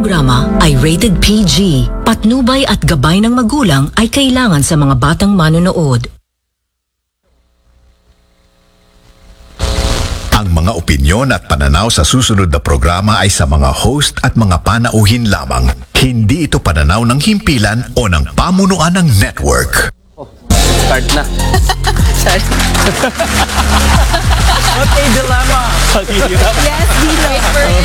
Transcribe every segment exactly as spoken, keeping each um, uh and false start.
programa ay rated P G. Patnubay at gabay ng magulang ay kailangan sa mga batang manonood. Ang mga opinyon at pananaw sa susunod na programa ay sa mga host at mga panauhin lamang. Hindi ito pananaw ng himpilan o ng pamunuan ng network. Start na. Sorry. Okay, dilemma. Yes, Dino. Wait for it.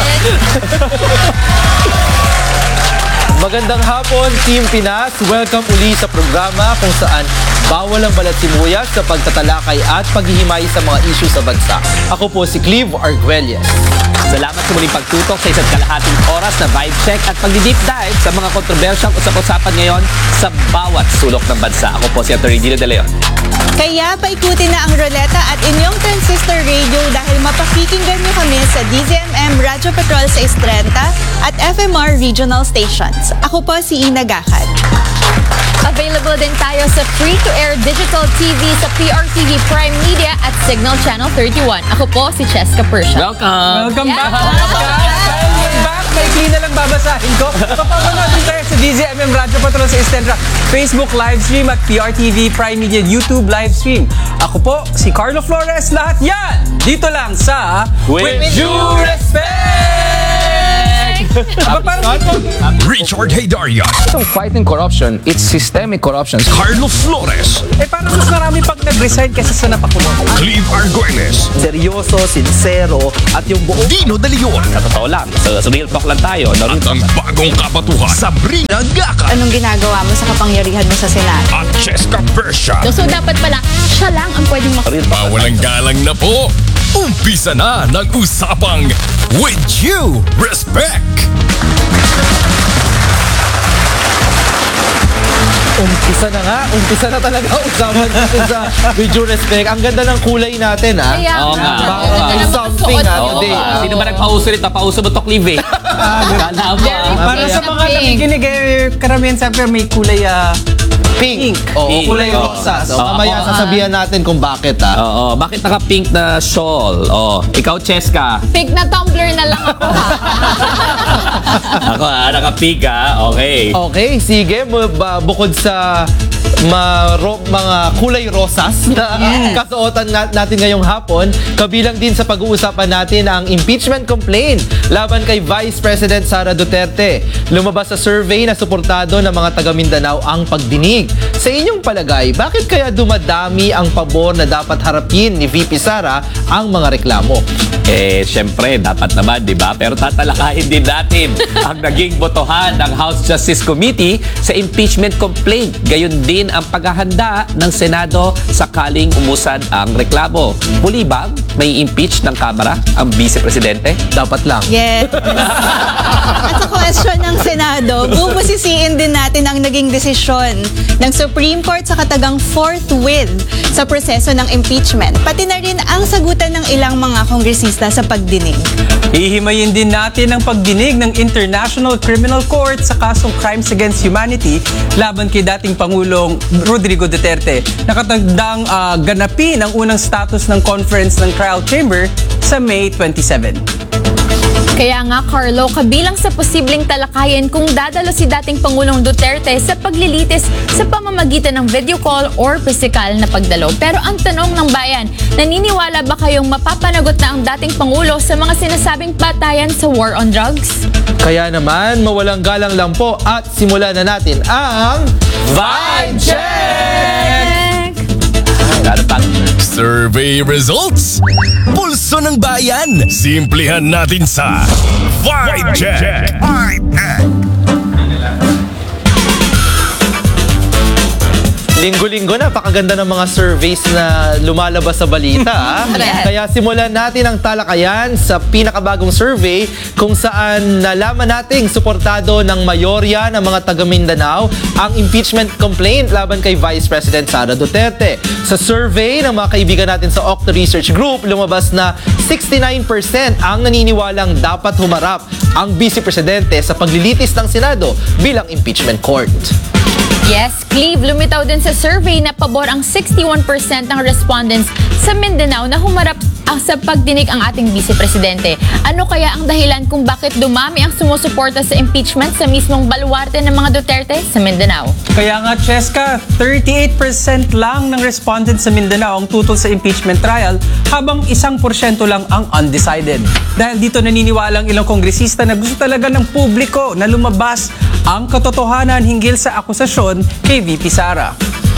Magandang hapon, Team Pinas. Welcome uli sa programa kung saan bawal ang balat sibuyas sa pagtatalakay at paghihimay sa mga issue sa bansa. Ako po si Cleve Arguelles. Salamat sa muling pagtutok sa isa't kalahating oras na vibe check at pagdi-deep dive sa mga kontrobersyang usap-usapan ngayon sa bawat sulok ng bansa. Ako po si Atty. Dino De Leon. Kaya paikutin na ang ruleta at inyong transistor radio dahil mapakikinggan nyo kami sa D Z M M Radyo Patrol sa Istrenta at F M R Regional Stations. Ako po si Ina Gacad. Available din tayo sa free-to-air digital T V sa P R T V Prime Media at Signal Channel thirty-one. Ako po si Cheska Persia. Welcome! Welcome Yeah. back! Welcome back! May clean na lang babasahin ko. Papapanood din tayo sa D Z M M Radyo Patrol sa Istrenta, Facebook live stream at P R T V Prime Media YouTube live stream. Ako po si Carlo Flores. Lahat yan dito lang sa With Due Respect! Aba, parang Richard Haydaria, Itong fighting corruption, it's systemic corruption. Carlo Flores, eh parang mas marami pag nag-resign kasi sa napakulong. Cleve Arguelles, seryoso, sincero, at yung buong Dino De Leon, Sa totoo lang, sa, sa real talk lang tayo. No? at ang bagong kabatuhan, Sabrina Gacad Anong ginagawa mo sa kapangyarihan mo sa Senado? at Cheska Persia. So dapat pala, siya lang ang pwedeng mak- Walang galang na po. Umpisa na ng usapang With Due Respect. Umpisa na nga, umpisa na talaga usapan natin sa With Due Respect. Ang ganda ng kulay natin, ha? Kaya Oo nga. nga. Parang Ganda ng mga something, suot ah, mo. today. Ah, sino ba nagpauso nito? Pauso mo to, Clive eh. Kala mo. Para sa mga nakikinig, eh, karamihan sabi may kulay ah, pink. Oo, Pink. kulay Oo. rosa. So, Oo. mamaya sasabihan natin kung bakit, ha? Oo, bakit naka-pink na shawl? Oh, ikaw, Cheska. Pink na tumbler na lang ako ha. Ako ha, naka-pink ha. Okay. Okay, sige. Bu- ba- Bukod sa maro, mga kulay rosas na kasuotan na- natin ngayong hapon, kabilang din sa pag-uusapan natin ang impeachment complaint laban kay Vice President Sara Duterte. Lumabas sa survey na suportado ng mga taga Mindanao ang pagdinig. Sa inyong palagay, bakit kaya dumadami ang pabor na dapat harapin ni V P Sara ang mga reklamo? Eh, syempre, dapat naman, di ba? Pero tatalakayin din natin ang naging botohan ng House Justice Committee sa impeachment complaint. Gayon din ang paghahanda ng Senado sakaling umusad ang reklamo. Muli bang may impeach ng Kamara ang Vice Presidente? Dapat lang. Yes. At sa question ng Senado, bubusisiin din natin ang naging desisyon ng Supreme Court sa katagang forthwith sa proseso ng impeachment. Pati na rin ang sagutan ng ilang mga kongresista sa pagdinig. Hihimayin din natin ang pagdinig ng International Criminal Court sa kasong Crimes Against Humanity laban kay dating Pangulong Rodrigo Duterte. Nakatagdang uh, ganapin ang unang status ng conference ng trial chamber sa May twenty-seventh. Kaya nga, Carlo, kabilang sa posibleng talakayin kung dadalo si dating Pangulong Duterte sa paglilitis sa pamamagitan ng video call or physical na pagdalo. Pero ang tanong ng bayan, naniniwala ba kayong mapapanagot na ang dating Pangulo sa mga sinasabing patayan sa war on drugs? Kaya naman, mawalang galang lang po at simulan na natin ang Vibe Check! Survey results. Pulso ng bayan. Simplihan natin sa Vibe Check. Linggo-linggo, napakaganda ng mga surveys na lumalabas sa balita. ah. Kaya simulan natin ang talakayan sa pinakabagong survey kung saan nalaman nating suportado ng mayorya ng mga taga Mindanao ang impeachment complaint laban kay Vice President Sara Duterte. Sa survey ng mga kaibigan natin sa Octo Research Group, lumabas na sixty-nine percent ang naniniwalang dapat humarap ang Vice Presidente sa paglilitis ng Senado bilang impeachment court. Yes, Cleve, lumitaw din sa survey na pabor ang sixty-one percent ng respondents sa Mindanao na humarap, ah, ah, sa pagdinig ang ating Vice Presidente. Ano kaya ang dahilan kung bakit dumami ang sumusuporta sa impeachment sa mismong baluarte ng mga Duterte sa Mindanao? Kaya nga, Cheska, thirty-eight percent lang ng respondents sa Mindanao ang tutol sa impeachment trial, habang isang porsyento lang ang undecided. Dahil dito naniniwala ang ilang kongresista na gusto talaga ng publiko na lumabas ang katotohanan hinggil sa akusasyon kay V P Sara.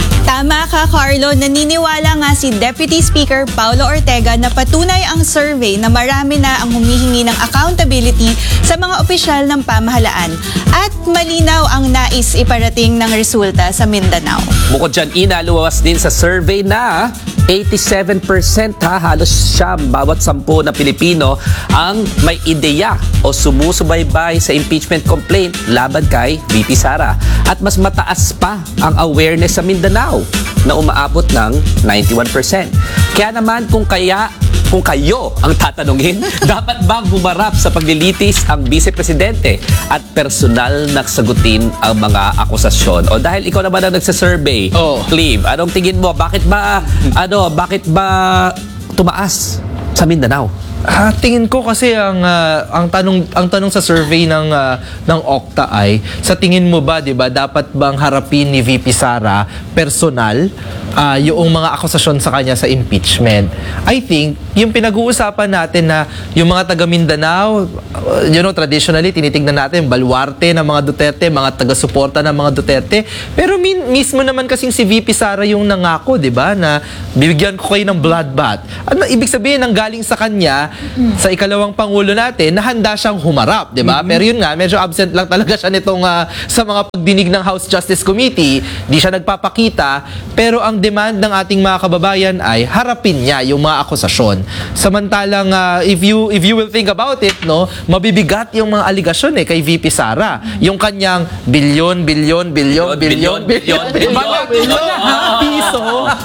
Tama ka, Carlo. Naniniwala nga si Deputy Speaker Paulo Ortega na patunay ang survey na marami na ang humihingi ng accountability sa mga opisyal ng pamahalaan at malinaw ang nais iparating ng resulta sa Mindanao. Bukod dyan, Ina, luwas din sa survey na eighty-seven percent ha, halos siyam bawat sampu na Pilipino ang may ideya o sumusubaybay sa impeachment complaint laban kay V P Sara. At mas mataas pa ang awareness sa Mindanao na umaabot ng ninety-one percent. Kaya naman kung kaya kung kayo ang tatanungin, dapat bang humarap sa paglilitis ang Vice Presidente at personal na sagutin ang mga akusasyon? O dahil ikaw naman ang nagsasurvey, Oh. Cleve, anong tingin mo? Bakit ba, ano, bakit ba tumaas sa Mindanao? Ah, tingin ko kasi ang ah, ang tanong ang tanong sa survey ng ah, ng Okta ay sa tingin mo ba, 'di ba, dapat bang harapin ni V P Sara personal ah, yung mga akusasyon sa kanya sa impeachment? I think yung pinag-uusapan natin na yung mga taga Mindanao, uh, you know, traditionally tinitingnan natin baluarte ng mga Duterte, mga taga-suporta ng mga Duterte, pero min mismo naman kasing si V P Sara yung nangako, 'di ba, na bibigyan ko kayo ng bloodbath. Ano ibig sabihin ng galing sa kanya sa ikalawang pangulo natin na handa siyang humarap, 'di ba? Pero yun nga, medyo absent lang talaga siya nitong ah, sa mga pagdinig ng House Justice Committee. Di siya nagpapakita, pero ang demand ng ating mga kababayan ay harapin niya yung mga akusasyon. Samantalang ah, if you if you will think about it, no, mabibigat yung mga aligasyon eh kay V P Sara. Yung kanyang bilyon, bilyon, bilyon, bilyon, bilyon, bilyon, bilyon piso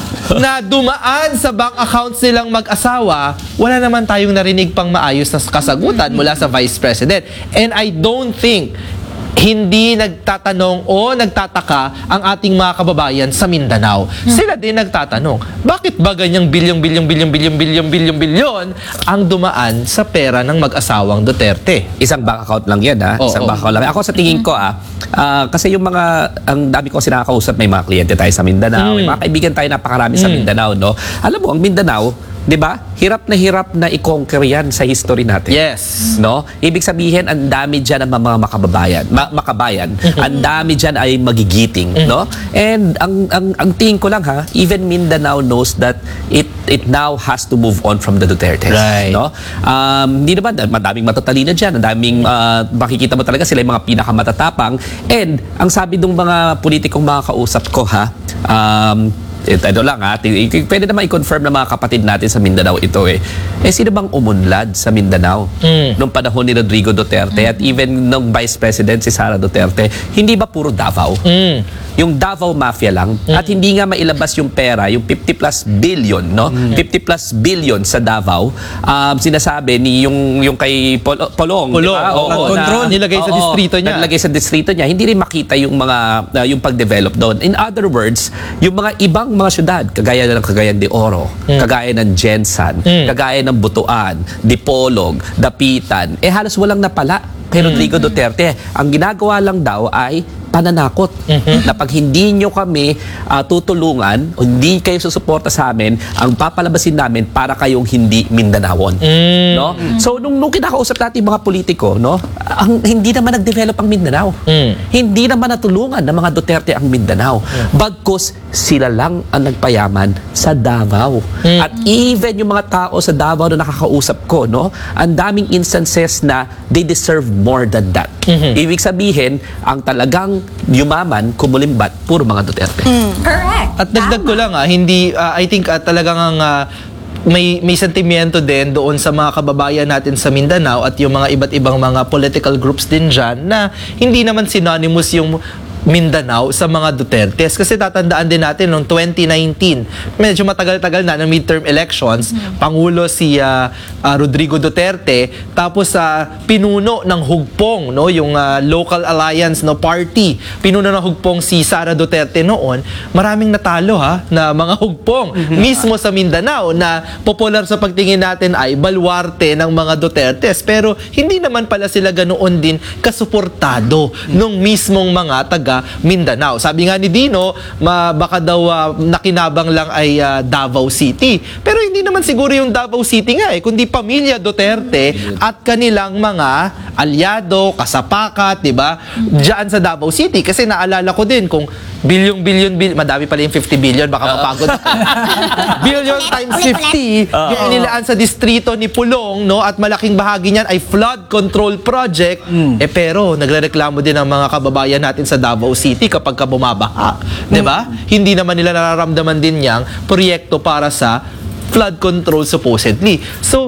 na dumaan sa bank accounts nilang mag-asawa, wala naman tayong narinig pang maayos na kasagutan mula sa Vice President. And I don't think hindi nagtatanong o nagtataka ang ating mga kababayan sa Mindanao. Sila din nagtatanong, bakit ba ganyang bilyong, bilyong, bilyong, bilyong, bilyong, bilyong, bilyon ang dumaan sa pera ng mag-asawang Duterte? Isang bank account lang yan, ha? Oo, Isang oo. bank account lang. Ako sa tingin ko, ah, ah, kasi yung mga, ang dami ko sinakausap, may mga kliyente tayo sa Mindanao, may mga kaibigan tayo napakarami sa Mindanao, no? Alam mo, ang Mindanao, di ba? Hirap na hirap na i-conquer yan sa history natin. Yes. No? Ibig sabihin, ang dami dyan ang mga makababayan, ma- makabayan. Ang dami dyan ay magigiting, no? And ang ang ang tingin ko lang, ha, even Mindanao knows that it it now has to move on from the Duterte, Right. no? Um, hindi naman, madaming matatalino dyan, ang daming uh, makikita mo talaga sila yung mga pinakamatatapang. And ang sabi ng mga politikong mga kausap ko, ha, um, It, ano lang ha, t- pwede naman i-confirm ng mga kapatid natin sa Mindanao ito eh. Eh, sino bang umunlad sa Mindanao Mm. nung panahon ni Rodrigo Duterte at even nung Vice President si Sara Duterte? Hindi ba puro Davao? Mm. Yung Davao Mafia lang at hindi nga mailabas yung pera, yung fifty plus billion, no? fifty plus billion sa Davao. Um, sinasabi ni yung yung kay Pol- Polong, di Polong, ba? oo, Oo, control, nilagay sa oo, distrito niya. Nilagay sa distrito niya. Hindi rin makita yung mga uh, yung pag-develop doon. In other words, yung mga ibang mga syudad, kagaya ng Cagayan de Oro, kagaya ng Jensan, kagaya ng Butuan, Dipolog, Dapitan, eh halos walang napala kay Rodrigo Duterte. Ang ginagawa lang daw ay pananakot na pag hindi nyo kami uh, tutulungan o hindi kayo susuporta sa amin, ang papalabasin namin para kayong hindi Mindanawon. Mm. No? So nung, nung kinakausap natin mga politiko, no, ang, hindi naman nag-develop ang Mindanao. Mm. Hindi naman natulungan ng mga Duterte ang Mindanao. Bagkus sila lang ang nagpayaman sa Davao. Mm. At even yung mga tao sa Davao na nakakausap ko, no, ang daming instances na they deserve more than that. Mhm. Ibig sabihin, ang talagang yumaman, kumulimbat, puro mga Duterte. Correct. At dagdag ko lang, ah, hindi, ah, I think ah, talagang ang ah, may may sentimiento din doon sa mga kababayan natin sa Mindanao at yung mga iba't ibang mga political groups din dyan na hindi naman synonymous yung Mindanao sa mga Dutertes. Kasi tatandaan din natin noong twenty nineteen, medyo matagal-tagal na ng midterm elections, Pangulo si uh, uh, Rodrigo Duterte, tapos sa uh, pinuno ng hugpong, no, yung uh, local alliance no party, pinuno ng hugpong si Sara Duterte noon, maraming natalo ha na mga hugpong mismo sa Mindanao na popular sa pagtingin natin ay baluarte ng mga Dutertes, pero hindi naman pala sila ganoon din kasuportado nung mismong mga taga Mindanao. Sabi nga ni Dino, ma, baka daw uh, nakinabang lang ay uh, Davao City. Pero hindi naman siguro yung Davao City nga eh, kundi pamilya Duterte at kanilang mga alyado, kasapakat, di ba? Diyan sa Davao City. Kasi naalala ko din kung bilyon-bilyon, bil madami pala yung fifty billion, baka mapagod ako. Billion times fifty, yung inilaan sa distrito ni Pulong, no? At malaking bahagi niyan ay flood control project. Eh pero, nagrereklamo din ang mga kababayan natin sa Davao City kapag ka bumabaha. Di ba? Hindi naman nila nararamdaman din yang proyekto para sa flood control supposedly. So,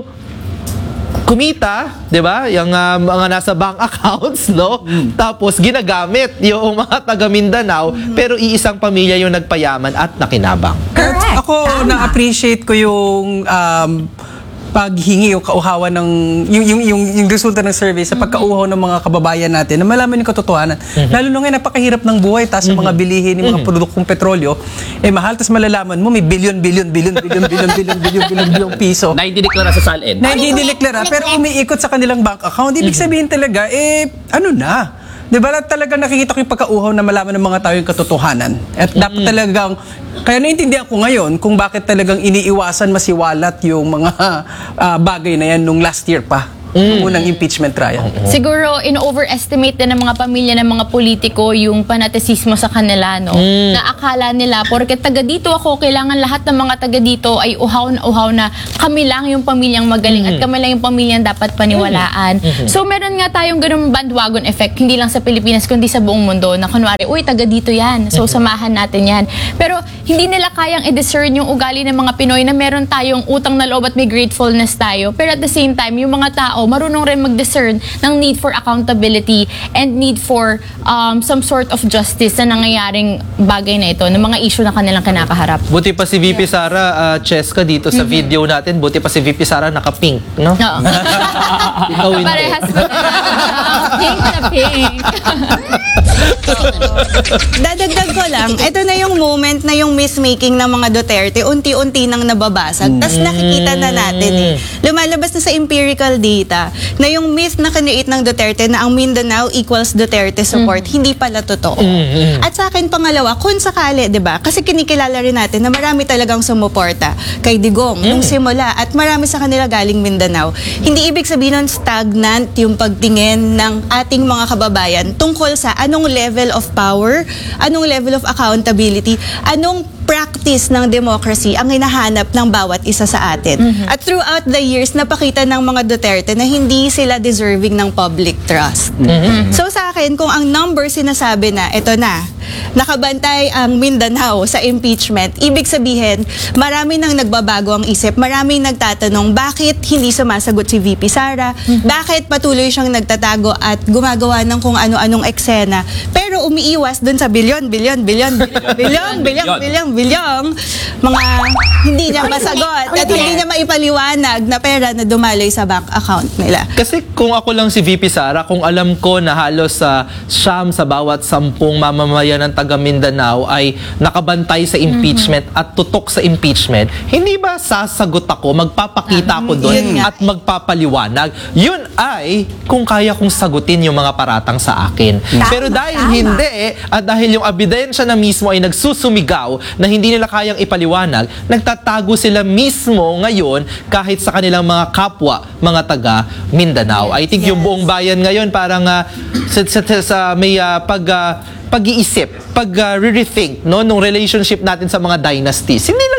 kumita, 'di ba? Yung uh, mga nasa bank accounts, no? Mm. Tapos ginagamit yung mga taga Mindanao, mm. pero iisang pamilya yung nagpayaman at nakinabang. Correct. Ako na-appreciate ko yung um, paghingi o kauhawan ng yung yung yung, yung resulta ng survey sa pagkauhaw ng mga kababayan natin na malaman yung katotohanan. Mm-hmm. Lalo na ngayon napakahirap ng buhay tas mm-hmm. mga bilihin ng mga mm-hmm. produktong petrolyo eh mahal tas malalaman mo may billion billion billion billion billion billion billion billion billion piso Na hindi deklara sa SALN. na hindi dineklara pero umiikot sa kanilang bank account. Ibig sabihin talaga eh ano na. Di ba talaga nakikita ko yung pagkauhaw na malaman ng mga tao yung katotohanan. At dapat talagang, kaya naintindihan ko ngayon kung bakit talagang iniiwasan masiwalat yung mga uh, bagay na yan nung last year pa. Mm. Unang impeachment trial. Siguro, in-overestimate din ng mga pamilya ng mga politiko yung panatisismo sa kanila, no? Mm. Na akala nila, porque taga dito ako, kailangan lahat ng mga taga dito ay uhaw na uhaw na kami lang yung pamilyang magaling mm. at kami lang yung pamilyang dapat paniwalaan. Mm. So, meron nga tayong ganung bandwagon effect, hindi lang sa Pilipinas, kundi sa buong mundo, na kunwari, uy, taga dito yan. So, samahan natin yan. Pero, hindi nila kayang i-discern yung ugali ng mga Pinoy na meron tayong utang na loob at may gratefulness tayo. Pero at the same time, yung mga tao, marunong rin mag-discern ng need for accountability and need for um, some sort of justice na nangyayaring bagay na ito, ng mga issue na kanilang kinakaharap. Buti pa si V P Sara, uh, Cheska, dito sa mm-hmm. video natin, buti pa si V P Sara naka-pink, no? Oo. Ikaw hindi. Parehas ko na. Pink na pink. Dadagdag ko lang, ito na yung moment na yung myth-making ng mga Duterte unti-unti nang nababasag. Mm. Tapos nakikita na natin eh. Lumalabas na sa empirical data na yung myth na kinreate ng Duterte na ang Mindanao equals Duterte support, mm. hindi pala totoo. Mm-hmm. At sa akin, pangalawa, kung sakali, di ba? Kasi kinikilala rin natin na marami talagang sumuporta kay Digong mm. nung simula at marami sa kanila galing Mindanao. Hindi ibig sabihin nun stagnant yung pagtingin ng ating mga kababayan tungkol sa anong level of power, anong level of accountability, anong practice ng democracy ang hinahanap ng bawat isa sa atin. Mm-hmm. At throughout the years, napakita ng mga Duterte na hindi sila deserving ng public trust. Mm-hmm. So sa akin, kung ang number sinasabi na, ito na, nakabantay ang Mindanao sa impeachment, ibig sabihin, marami nang nagbabago ang isip, maraming nagtatanong, bakit hindi sumasagot si V P Sara? Mm-hmm. Bakit patuloy siyang nagtatago at gumagawa ng kung ano-anong eksena, pero umiiwas dun sa bilyon, bilyon, bilyon, bilyon, bilyon, bilyon, bilyong mga hindi niya masagot at hindi niya maipaliwanag na pera na dumaloy sa bank account nila. Kasi kung ako lang si V P Sara, kung alam ko na halos sa uh, siyam sa bawat sampung mamamayan ng taga Mindanao ay nakabantay sa impeachment mm-hmm. at tutok sa impeachment, hindi ba sasagot ako, magpapakita ako doon at magpapaliwanag? Yun ay kung kaya kong sagutin yung mga paratang sa akin. Tama, pero dahil tama. hindi at dahil yung ebidensya na mismo ay nagsusumigaw na hindi nila kayang ipaliwanag, nagtatago sila mismo ngayon kahit sa kanilang mga kapwa, mga taga Mindanao. I think yes. yung buong bayan ngayon parang uh, sa, sa, sa may uh, pag uh, pag-iisip, pag uh, re-rethink no nung relationship natin sa mga dynasties. Hindi lang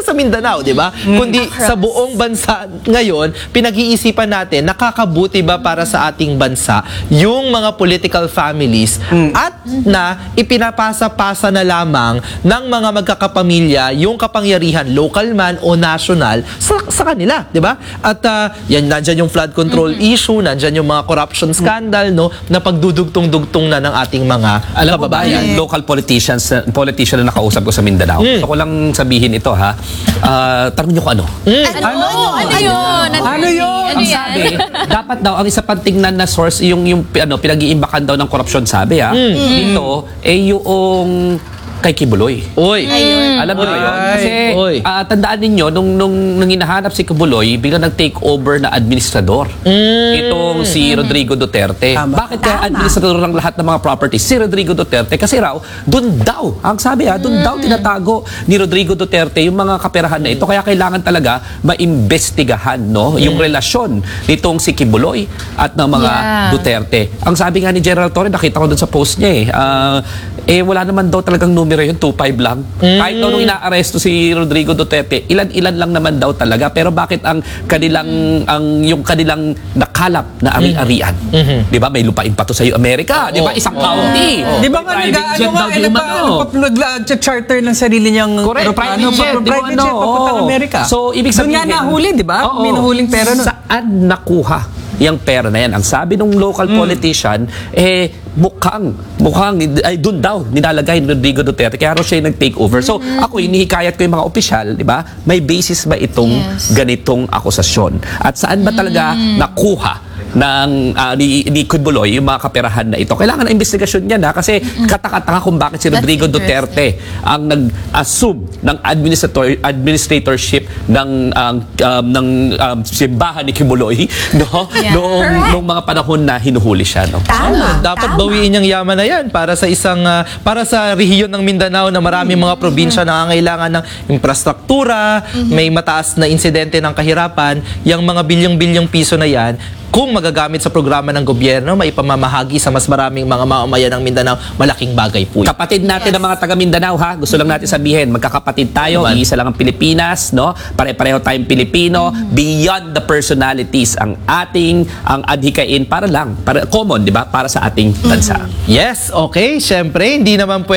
sa Mindanao, di ba? Kundi sa buong bansa ngayon, pinag-iisipan natin, nakakabuti ba para sa ating bansa yung mga political families at na ipinapasa-pasa na lamang ng mga magkakapamilya yung kapangyarihan, local man o national, sa, sa kanila, di ba? At ah, yan, nandyan yung flood control issue, nandyan yung mga corruption scandal, no, na pagdudugtong-dugtong na ng ating mga Alam mo ba, kababayan. yung local politicians, politician na nakausap ko sa Mindanao, Mm. gusto ko lang sabihin ito ha, Ah, tanong nyo ko ano. Ano? Ano yun? Ano yun? Ano Ang yan? sabi, dapat daw, ang isa pang tingnan na source, yung, yung ano, pinag-iimbakan daw ng korupsyon, sabi ha, dito, eh yung kay Kibuloy. Uy. Alam niyo ba yun? Kasi Oy. ah, tandaan ninyo, nung, nung, nung hinahanap si Kibuloy, biglang nag-take over na administrador. Itong si Rodrigo Duterte. Tama. Bakit kaya administrador ng lahat ng mga properties? Si Rodrigo Duterte. Kasi raw, dun daw, ang sabi ha, dun daw tinatago ni Rodrigo Duterte yung mga kaperahan na ito. Kaya kailangan talaga maimbestigahan no? yung relasyon nitong si Kibuloy at ng mga Yeah. Duterte. Ang sabi nga ni General Torre, nakita ko dun sa post niya eh, ah, eh wala naman daw talagang numero yun, two five lang. Kahit daw nung inaaresto si Rodrigo Duterte, ilan-ilan lang naman daw talaga. Pero bakit ang kanilang, ang yung kanilang nakalap na ari-arian? Di ba? May lupain pa to sa Amerika. Di ba? Isang county. Di ba nga May nag private ano jet nga, daw ilan pa, umano. ano, pa- charter ng sarili niyang Correct. aeroplano, Private jet, pa- di ba, private ano? jet papuntang Oo. Amerika. So, ibig Doon sabihin... nga nahuli, di ba? Oo. May nahuling pera nun. Saan nakuha yung pera na yan? Ang sabi ng local politician, eh, mukhang, mukhang, ay, dun daw, nilalagay ni Rodrigo Duterte. Kaya raw siya yung nag-take over. So, ako, inihikayat ko yung mga opisyal, di ba? May basis ba itong Yes. ganitong akusasyon? At saan ba talaga nakuha ng ah, ni, ni Kibuloy yung mga kaperahan na ito? Kailangan na investigasyon niya na kasi katakataka kung bakit si That's Rodrigo interesting. Duterte ang nag-assume ng administrator administratorship ng ang, um, ng um, simbahan ni Kibuloy no Yeah. noong, noong mga panahon na hinuhuli siya no. Dapat bawiin yung yaman na yan para sa isang ah, para sa rehiyon ng Mindanao na maraming mga probinsya na nangangailangan ng infrastruktura, may mataas na insidente ng kahirapan, yung mga bilyong-bilyong piso na yan, kung magagamit sa programa ng gobyerno, maipamamahagi sa mas maraming mga mamamayan ng Mindanao, malaking bagay po yun. Kapatid natin ng mga taga Mindanao ha, gusto lang natin sabihin, magkakapatid tayo, iisa lang ang Pilipinas, no? Pare-pareho tayong Pilipino, beyond the personalities ang ating ang adhikain para lang, para common, di ba? Para sa ating bansa. Yes, okay, syempre, hindi naman pwede